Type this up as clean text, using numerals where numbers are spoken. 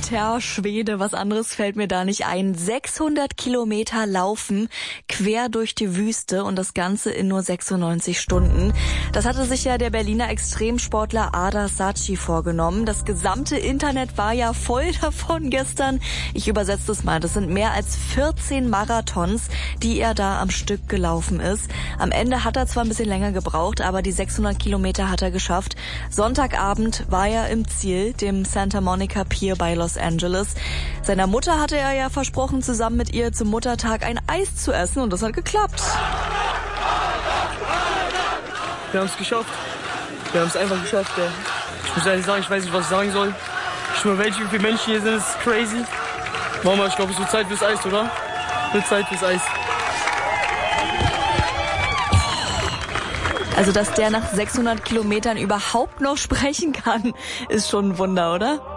alter Schwede, was anderes fällt mir da nicht ein. 600 Kilometer laufen, quer durch die Wüste und das Ganze in nur 96 Stunden. Das hatte sich ja der Berliner Extremsportler Ada Saci vorgenommen. Das gesamte Internet war ja voll davon gestern. Ich übersetze das mal. Das sind mehr als 14 Marathons, die er da am Stück gelaufen ist. Am Ende hat er zwar ein bisschen länger gebraucht, aber die 600 Kilometer hat er geschafft. Sonntagabend war er im Ziel, dem Santa Monica Pier bei Los Angeles. Seiner Mutter hatte er ja versprochen, zusammen mit ihr zum Muttertag ein Eis zu essen und das hat geklappt. Wir haben es geschafft. Wir haben es einfach geschafft. Ja. Ich muss ehrlich sagen, ich weiß nicht, was ich sagen soll. Ich schwöre, wie viele Menschen hier sind, das ist crazy. Mama, ich glaube, es wird Zeit fürs Eis, oder? Wird Zeit fürs Eis. Also, dass der nach 600 Kilometern überhaupt noch sprechen kann, ist schon ein Wunder, oder?